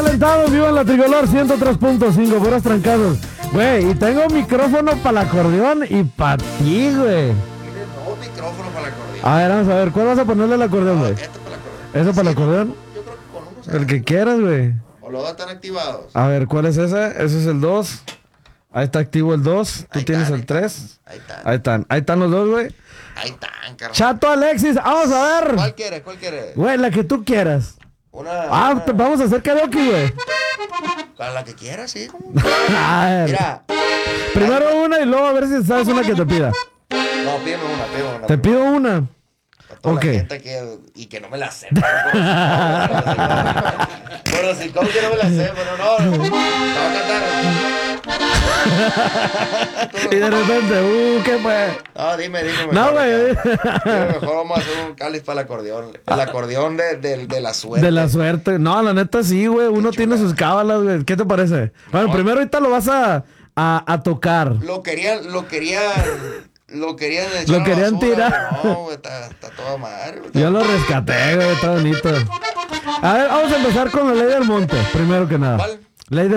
calentado, viva la Tricolor 103.5, puros trancados. Güey, y tengo micrófono para el acordeón y para ti, güey. Tienes dos micrófonos para el acordeón. A ver, vamos a ver, ¿cuál vas a ponerle al acordeón, güey? Este para el acordeón. ¿Eso para el acordeón? Yo creo que con uno se El que quieras, güey. O los dos están activados. A ver, ¿cuál es ese? Ese es el 2. Ahí está activo el 2. Tú Ahí tienes están, el 3. Ahí están. Ahí están. Ahí están los dos, güey. Ahí están, carnal. Chato Alexis, vamos a ver. ¿Cuál quieres? ¿Cuál quieres? Güey, la que tú quieras. Una. Vamos a hacer karaoke, güey. Con la que quieras, sí. A ver. Mira. Primero una y luego a ver si sabes una que te pida. No, pídeme una. Te pido una. Para toda Ok. la gente y que no me la sé. Pero si como que no me la sé, pero no. Te voy a cantar. Y de repente, ¿qué fue? No, dime. No, güey. Mejor vamos a hacer un cáliz para el acordeón. El acordeón de la suerte. De la suerte. No, la neta sí, güey. Uno tiene sus cábalas, güey. ¿Qué te parece? Bueno, primero ahorita lo vas a tocar. Lo querían echar Lo a la querían basura, tirar. pero no, güey, está toda madre. Güey. Yo lo rescaté, güey. Está bonito. A ver, vamos a empezar con la Ley del Monte. Primero que nada. ¿Cuál? Ley del